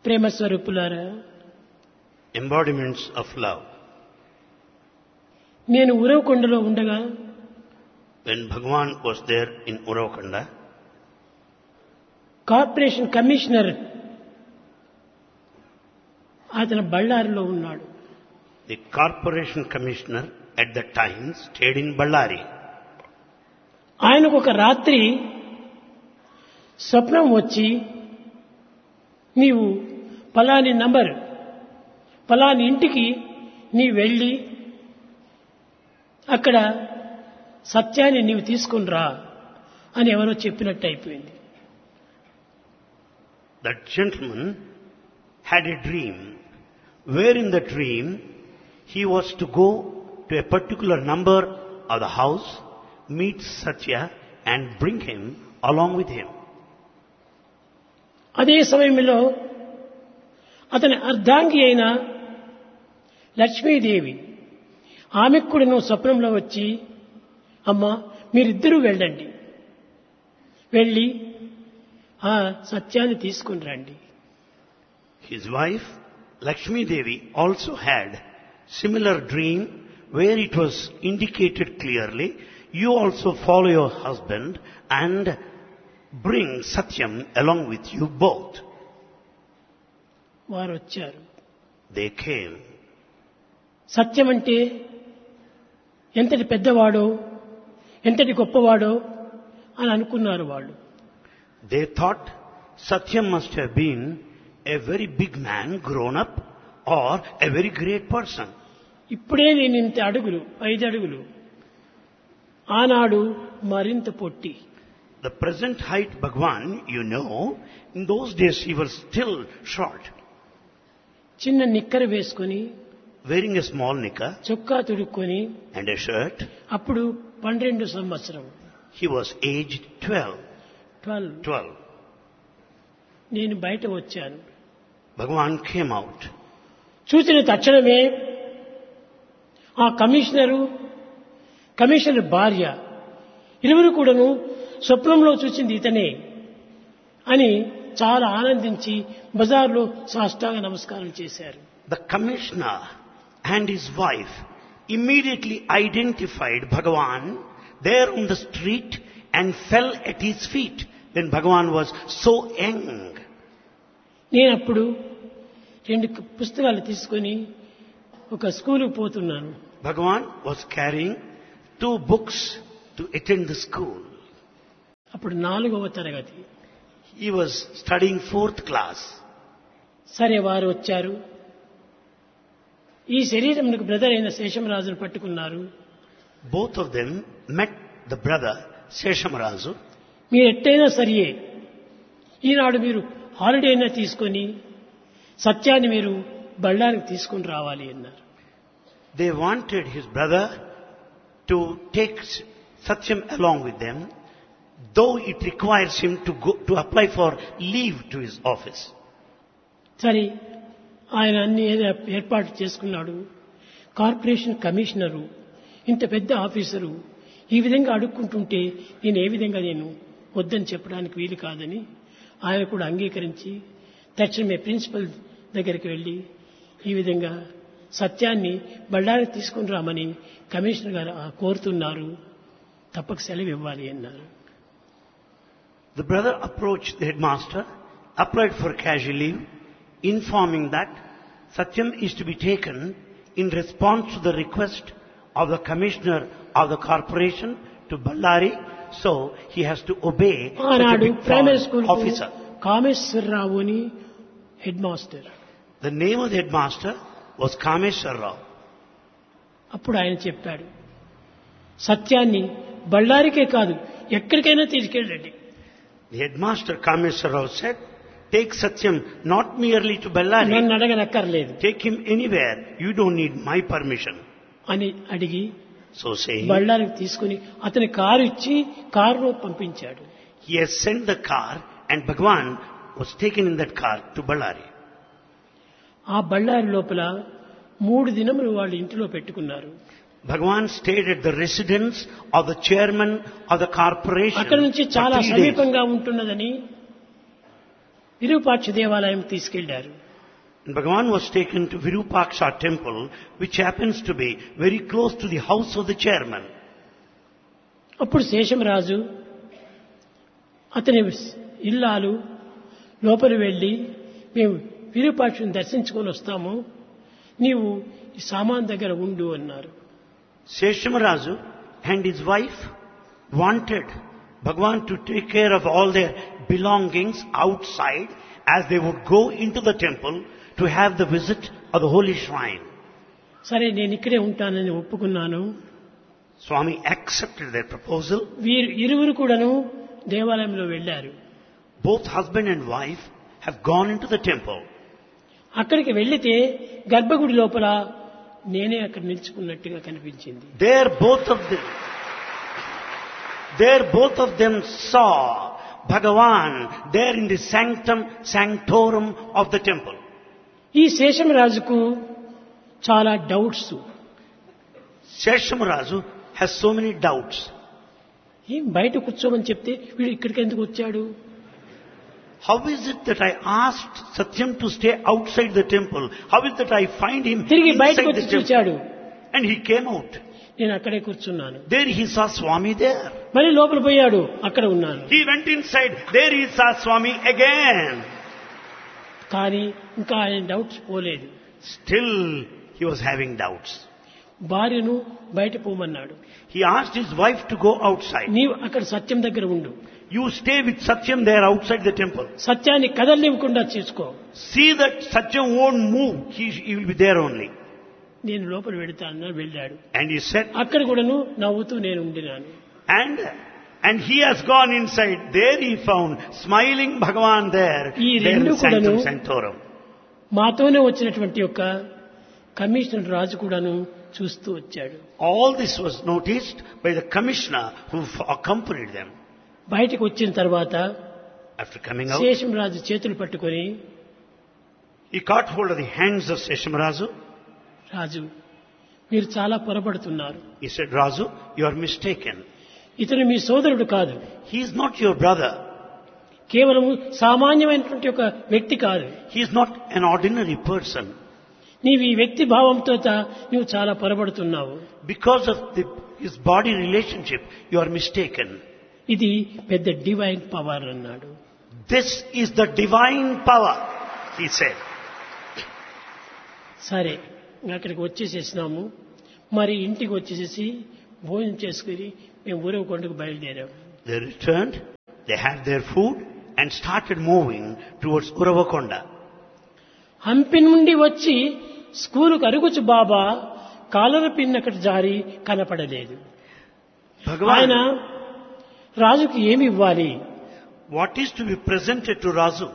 ప్రేమ స్వరూపులారా, embodiments of love. నేను ఉరవకొండలో ఉండగా When Bhagavan was there in Uravakanda, corporation commissioner అతను బళ్ళారిలో ఉన్నాడు. the corporation commissioner at that time stayed in Ballari. ఆయనకు ఒక రాత్రి స్వప్నం వచ్చి, నీవు పలాని నంబర్ పలాని ఇంటికి నీ వెళ్ళి అక్కడ సత్యాన్ని నీవు తీసుకుని రా అని ఎవరో చెప్పినట్టు అయిపోయింది. That gentleman had a dream, where in the dream he was to go to a particular number of the house, meet Satya and bring him along with him. అదే సమయంలో అతని అర్ధాంగి అయిన లక్ష్మీదేవి ఆమెకు కూడా నువ్వు స్వప్నంలో వచ్చి, అమ్మా మీరిద్దరూ వెళ్ళండి, వెళ్ళి ఆ సత్యాన్ని తీసుకుని రండి. His wife Lakshmi Devi also had similar dream where it was indicated clearly, you also follow your husband and bring Satyam along with you both. వారు వచ్చారు. They came. సత్యం అంటే ఎంతటి పెద్దవాడో ఎంతటి గొప్పవాడో అని అనుకున్నారు వాళ్ళు. They thought Satyam must have been a very big man grown up or a very great person. ఇప్పుడే నేను ఇంత అడుగులు 5 అడుగులు, ఆనాడు మరింత పొట్టి. The present height Bhagwan, you know, in those days he was still short, చిన్న నిక్కర వేసుకొని wearing a small knicker చొక్కా తుడుక్కొని, and a shirt. అప్పుడు 12 సంవత్సరం. He was aged 12. 12. నేను బయట వచ్చాను. Bhagwan came out. చూసిన తక్షణమే ఆ కమిషనర్ భార్య ఇరువురు కూడాను స్వప్నంలో చూసింది ఇతనే అని చాలా ఆనందించి బజార్లో సాష్టాంగ నమస్కారం చేశారు. The commissioner and his wife immediately identified Bhagavan there on the street and fell at his feet when Bhagavan was so young. నేను అప్పుడు 2 పుస్తకాలు తీసుకొని ఒక స్కూలుకు పోతున్నాను. Bhagavan was carrying 2 books to attend the school. అప్పుడు 4వ తరగతి. He was studying 4th class. సరే, వారు వచ్చారు. ఈ శరీరంకు బ్రదర్ అయిన శేషమరాజును పట్టుకున్నారు. Both of them met the brother Seshamarazu. మీరు ఎట్టయినా సరియే, ఈనాడు మీరు హాలిడే అయినా తీసుకొని సత్యాన్ని మీరు బళ్ళారికి తీసుకుని రావాలి అన్నారు. They wanted his brother to take Satyam along with them, though it requires him to apply for leave to his office. సరే, ఆయన అన్ని ఏర్పాటు చేసుకున్నాడు. కార్పొరేషన్ కమిషనరు, ఇంత పెద్ద ఆఫీసరు ఈ విధంగా అడుక్కుంటుంటే నేను ఏ విధంగా నేను వద్దని చెప్పడానికి వీలు కాదని ఆయన కూడా అంగీకరించి తక్షణమే ప్రిన్సిపల్ దగ్గరికి వెళ్ళి ఈ విధంగా సత్యాన్ని బళ్ళారికి తీసుకుని రామని కమిషనర్ గారు కోరుతున్నారు, తప్పక సెలవు ఇవ్వాలి అన్నారు. The brother approached the headmaster, applied for casual leave, informing that Satyam is to be taken in response to the request of the commissioner of the corporation to Ballari, so he has to obey such a big primary school officer. Kameswara Rao అని head master. The name of the headmaster was Kameshwar Rao. అప్పుడు ఆయన చెప్పాడు, సత్యాన్ని బళ్ళారికే కాదు ఎక్కడికైనా తీసుకెళ్ళండి. The headmaster Kameshwar Rao said, take Satyam not merely to Ballari, నన్ను అడగనక్కర్లేదు, take him anywhere, you don't need my permission. అని అడిగి So saying, బళ్ళారికి తీసుకుని అతని కారు ఇచ్చి కారులో పంపించాడు. he has sent the car and Bhagwan was taken in that car to Ballari. ఆ బళ్ళారి లోపల 3 దినములు వాళ్ళు ఇంటిలో పెట్టుకున్నారు. Bhagwan stayed at the residence of the chairman of the corporation అక్కడ నుంచి for చాలా 3 days. సమీపంగా ఉంటున్నదని విరూపాక్ష దేవాలయం తీసుకెళ్లారు. Bhagavan was taken to Virupaksha temple, which happens to be very close to the house of the chairman. అప్పుడు శేషమరాజు అతని ఇల్లాలు లోపల వెళ్ళి, మేము విరూపాక్షుని దర్శించుకొని వస్తాము, నీవు ఈ సామాన్ దగ్గర ఉండు అన్నారు. Seshamarazu and his wife wanted Bhagavan to take care of all their belongings outside as they would go into the temple to have the visit of the holy shrine. సరే, నేను ఇక్కడే ఉంటానని ఒప్పుకున్నాను. Swami accepted their proposal. వీరు ఇరువురు కూడాను దేవాలయంలో వెళ్ళారు. Both husband and wife have gone into the temple. అక్కడికి వెళ్లితే గర్భగుడి లోపల నేనే అక్కడ నిల్చుకున్నట్టుగా కనిపించింది. There both of them saw Bhagavan there in the sanctorum of the temple. ఈ శేషమరాజుకు చాలా doubts. Seshamarazu has so many doubts. ఏం బయట కూర్చోమని చెప్తే వీడు ఇక్కడికి ఎందుకు వచ్చాడు? How is it that I asked Satyam to stay outside the temple? How is it that I find him తిరిగి inside బయటకు the వచ్చి temple? చూచాడు. And he came out. నేను అక్కడే కూర్చున్నాను. There he saw Swami there. మళ్ళీ లోపల పోయాడు, అక్కడ ఉన్నాను. He went inside. There he saw Swami again. కానీ ఇంకా ఆయన డౌట్స్ పోలేదు. Still he was having doubts. భార్యను బయట పోమన్నాడు. He asked his wife to go outside. నీవు అక్కడ సత్యం దగ్గర ఉండు, You stay with Satyam there outside the temple. సత్యాన్ని కదలనివ్వకుండా చేసుకో. See that Satyam won't move. He will be there only. నేను లోపల వెళ్తానని వెళ్ళాడు. And he said, అక్కడ కూడాను నవ్వుతూ నేను ఉండినాను. and he has gone inside. There he found smiling Bhagavan there. ఈ There రెండు in Sanctum కూడాను Sanctorum. మాతోనే వచ్చినటువంటి యొక్క కమిషనర్ రాజు కూడాను చూస్తూ వచ్చాడు. All this was noticed by the commissioner who accompanied them. బయటకు వచ్చిన తర్వాత After coming out, శేషం రాజు చేతులు పట్టుకొని, he caught hold of the hands of Seshamarazu. రాజు, మీరు చాలా పొరపడుతున్నారు. He said, Razu, you are mistaken. ఇతను మీ సోదరుడు కాదు, He is not your brother. కేవలం సామాన్యమైనటువంటి ఒక వ్యక్తి కాదు. He is not an ordinary person. నీవు ఈ వ్యక్తి భావంతో నువ్వు చాలా పొరపడుతున్నావు. Because of his body relationship, you are mistaken. ఇది పెద్ద డివైన్ పవర్ అన్నాడు. This is the divine power, he said. సరే, అక్కడికి వచ్చేసేసినాము. మరి ఇంటికి వచ్చేసేసి భోజనం చేసుకుని మేము ఊరవకొండకు బయలుదేరాము. They returned, they had their food and started moving towards Uravakonda. Hampi నుండి వచ్చి స్కూలుకు అరుగుచు బాబా కాలర పిన్ అక్కడ జారి కనపడలేదు. ఆయన Bhagavan, రాజుకి ఏమి ఇవ్వాలి? what is to be presented to Razu?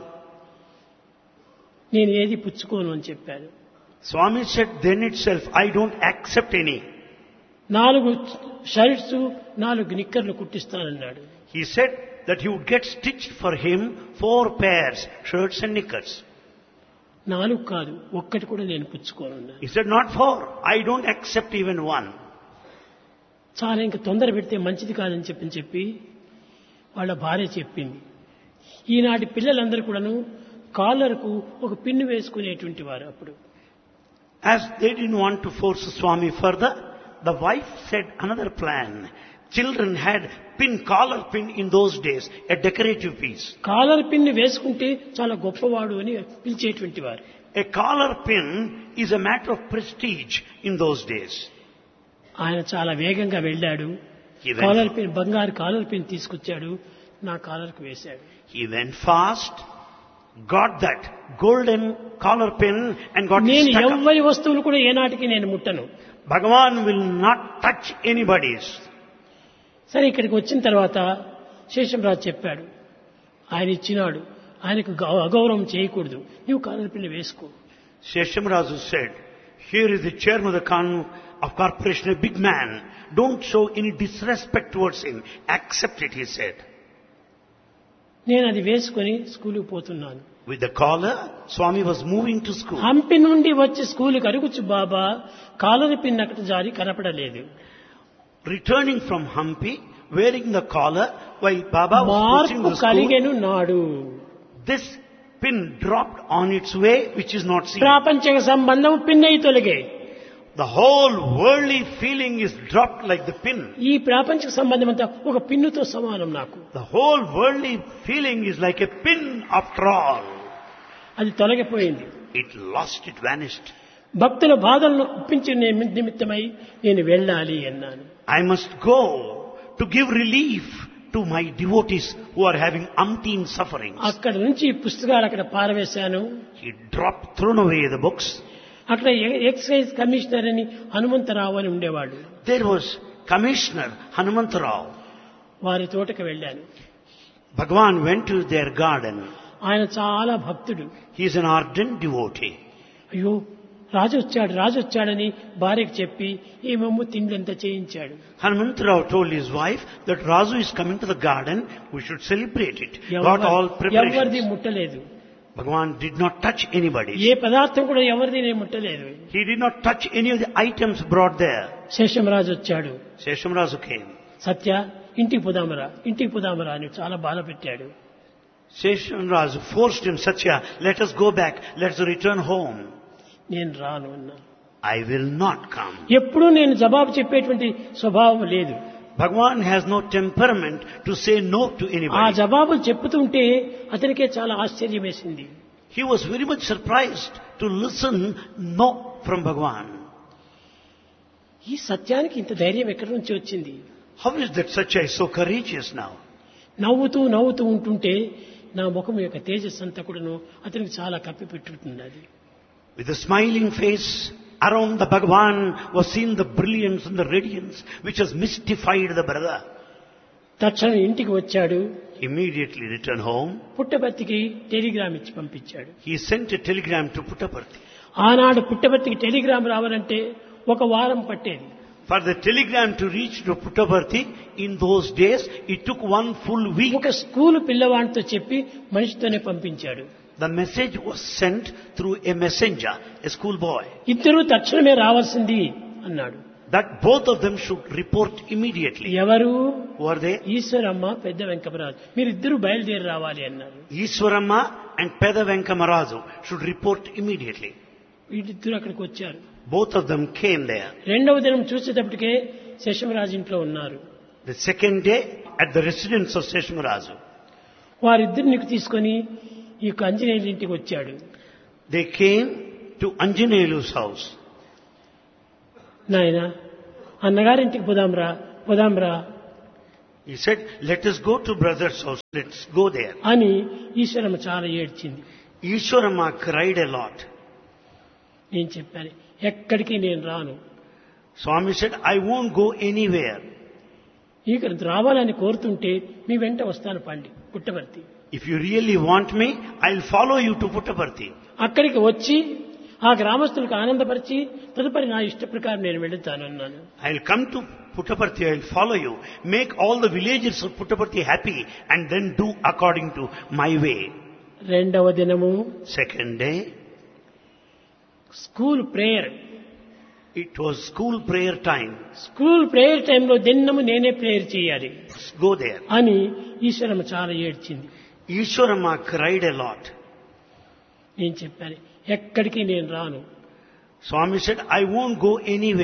నేను ఏది పుచ్చుకోను అని చెప్పాను. Swami said, then itself, I don't accept any. 4 shirts 4 నిక్కర్లు కుట్టిస్తానన్నాడు. He said that he would get stitched for him 4 pairs, shirts and knickers. 4 కాదు, ఒక్కటి కూడా నేను పుచ్చుకోను. He said, not 4, I don't accept even 1. చాలా ఇంకా తొందర పెడితే మంచిది కాదని చెప్పి వాళ్ళ భార్య చెప్పింది. ఈనాటి పిల్లలందరూ కూడాను కాలర్కు ఒక పిన్ను వేసుకునేటువంటి వారు. అప్పుడు As they didn't want to force Swami further, the wife said another plan. Children had collar pin in those days, a decorative piece. Caller pin వేసుకుంటే చాలా గొప్పవాడు అని పిలిచేటువంటి వారు. A collar pin is a matter of prestige in those days. ఆయన చాలా వేగంగా వెళ్ళాడు. He went- caller pin, బంగారు కాలర్ పిన్ తీసుకొచ్చాడు, నా కాలర్కు వేశాడు. He went fast, got that golden collar pin and got it నేను stuck up. ఎవ్వరి వస్తువులు కూడా ఏనాటికి నేను ముట్టను. Bhagavan will not touch anybody's. సరే, ఇక్కడికి వచ్చిన తర్వాత శేషంరాజు చెప్పాడు, ఆయన ఇచ్చినాడు, ఆయనకు అగౌరవం చేయకూడదు, నువ్వు కాలర్ పిన్ వేసుకో. Seshamarazu said, here is the chairman of corporation, a big man. Don't show any disrespect towards him. Accept it, he said. నేను అది వేసుకొని స్కూలుకు పోతున్నాను. With the collar, Swami was moving to school. Hampi నుండి వచ్చి స్కూలుకి అరుగుచ్చు బాబా caller pin అక్కడ జారి కనపడలేదు. Returning from Hampi, wearing the collar, while Baba was pushing మార్పు the school, కలిగెను నాడు. this pin dropped on its way which is not seen. ప్రాపంచిక సంబంధం పిన్నయి తొలగే. The whole worldly feeling is dropped like the pin. ఈ ప్రాపంచిక సంబంధం అంతా ఒక పిన్నుతో సమానం నాకు. The whole worldly feeling is like a pin after all. అది తొలగిపోయింది. It lost, it vanished. భక్తుల బాధలను ఒప్పించే నిమిత్తమై నేను వెళ్ళాలి అన్నాను. I must go to give relief to my devotees who are having umpteen sufferings. అక్కడ నుంచి పుస్తకాలు అక్కడ పారవేశాను. He dropped, thrown away the books. అక్కడ ఎక్సైజ్ కమిషనర్ అని హనుమంతరావు అని ఉండేవాడు. There was Commissioner Hanumantarao. వారి తోటకు వెళ్ళాను. Bhagavan went to their garden. ఆయన చాలా భక్తుడు. He is an ardent devotee. అయ్యో రాజు వచ్చాడని భార్యకు చెప్పి ఏమేమో తిండ్లంతా చేయించాడు. Hanumantarao told his wife that Raju is coming to the garden, we should celebrate it. Got all ఎవరిది preparations. ముట్టలేదు. Bhagavan did not touch anybody. ఏ పదార్థం కూడా ఎవరిది నేను ముట్టలేదు. He did not touch any of the items brought there. Seshamaraju వచ్చాడు. Seshamrazu came. సత్య ఇంటికి పోదామరా అని చాలా బాధ పెట్టాడు. Seshamrazu forced him, Satya, let us go back, let us return home. నేను రాను అన్నా. I will not come. ఎప్పుడూ నేను జవాబు చెప్పేటువంటి స్వభావం లేదు. Bhagavan has no temperament to say no to ఆ anybody. జవాబులు చెప్పుతుంటే అతనికే చాలా ఆశ్చర్యం వేసింది. He was very much surprised to listen no from Bhagavan. ఈ సత్యానికి ఇంత ధైర్యం ఎక్కడి నుంచి వచ్చింది? How is that Satya is so courageous now? నవ్వుతూ ఉంటుంటే నా ముఖం యొక్క తేజస్సు అంతా కూడాను అతనికి చాలా కప్పిపెట్టుతున్నది. With a smiling face, around the Bhagavan was seen the brilliance and the radiance which has mystified the brother. తక్షణం ఇంటికి వచ్చాడు. Immediately returned home. పుట్టపర్తికి టెలిగ్రామ్ ఇచ్చి పంపించాడు. He sent a telegram to Puttaparthi. ఆనాడు పుట్టపర్తికి టెలిగ్రామ్ రావాలంటే ఒక వారం పట్టేది. For the telegram to reach to Puttaparthi, in those days, it took one full week. ఒక స్కూలు పిల్లవాడితో చెప్పి మనిషితోనే పంపించాడు. The message was sent through a messenger, a schoolboy, ఇద్దరూ తక్షణమే రావాల్సింది అన్నాడు. that both of them should report immediately. ఎవరు? Who are they? Eshwaramma, పెద్ద వెంకమరాజు. మీరిద్దరూ బయలుదేరి రావాలి అన్నారు. Ishwaramma and Peda Venkamarazu should report immediately. వీటిద్దరూ అక్కడికి వచ్చారు. Both of them came there. రెండవ దినం చూసేటప్పటికే శేషమరాజు ఇంట్లో ఉన్నారు. The second day, at the residence of Seshamarazu, వారిద్దరిని తీసుకొని ఈ ఆంజనేయుల ఇంటికి వచ్చాడు. they came to Anjaneyalu's house. నాయన అన్నగారింటికి పోదాంరా He said, let us go to brother's house, let's go there. అని ఈశ్వరమ్మ చాలా ఏడ్చింది. Ishwaramma cried a lot. నేను చెప్పాను, ఎక్కడికి నేను రాను. Swami said, I won't go anywhere. ఇక రావాలని కోరుతుంటే మీ వెంట వస్తాను పండి Puttaparthi. If you really want me, I'll follow you to Puttaparthi. అక్కడికి వచ్చి ఆ గ్రామస్తులకు ఆనందపరిచి తదుపరి నా ఇష్ట ప్రకారం నేను వెళుతాను అన్నాను. I'll come to Puttaparthi, I'll follow you. Make all the villagers of Puttaparthi happy and then do according to my way. రెండవ దినము Second day, school prayer. it was school prayer time. School prayer టైంలో దినము నేనే prayer చేయాలి Go there. అని ఈశ్వరమ్మ చాలా ఏడ్చింది. Ishwaramma cried a lot. నేను చెప్పాను, ఎక్కడికి నేను రాను. Swami said, I won't go anywhere.